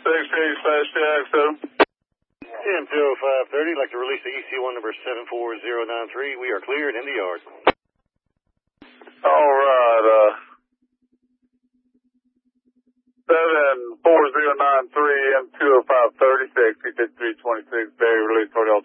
20530, like to release the EC1 number 74093. We are cleared in the yard. All right, 74093 M20530, 326, Bay release 40